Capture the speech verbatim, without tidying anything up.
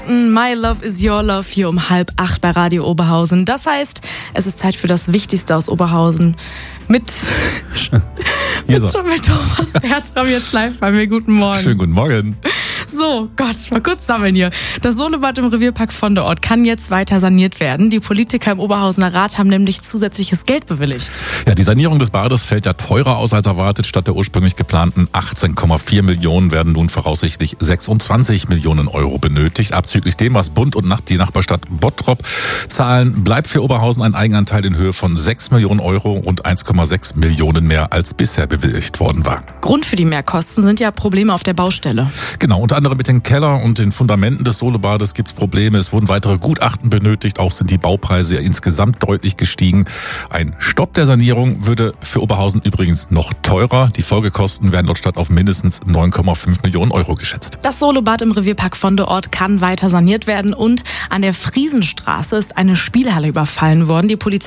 My Love is Your Love hier um halb acht bei Radio Oberhausen. Das heißt, es ist Zeit für das Wichtigste aus Oberhausen mit, mit, so. mit Thomas Bertram jetzt live bei mir. Guten Morgen. Schönen guten Morgen. So, Gott, mal kurz sammeln hier. Das Solebad im Revierpark Vondeort kann jetzt weiter saniert werden. Die Politiker im Oberhausener Rat haben nämlich zusätzliches Geld bewilligt. Ja, die Sanierung des Bades fällt ja teurer aus als erwartet. Statt der ursprünglich geplanten achtzehn Komma vier Millionen werden nun voraussichtlich sechsundzwanzig Millionen Euro benötigt. Abzüglich dem, was Bund und die Nachbarstadt Bottrop zahlen, bleibt für Oberhausen ein Eigenanteil in Höhe von sechs Millionen Euro und eins Komma sechs Millionen mehr als bisher bewilligt worden war. Grund für die Mehrkosten sind ja Probleme auf der Baustelle. Genau, unter anderem mit dem Keller und den Fundamenten des Solebades gibt es Probleme. Es wurden weitere Gutachten benötigt. Auch sind die Baupreise ja insgesamt deutlich gestiegen. Ein Stopp der Sanierung würde für Oberhausen übrigens noch teurer. Die Folgekosten werden laut Stadt auf mindestens neun Komma fünf Millionen Euro geschätzt. Das Solebad im Revierpark Vondeort kann weiter saniert werden und an der Friesenstraße ist eine Spielhalle überfallen worden. Die Polizei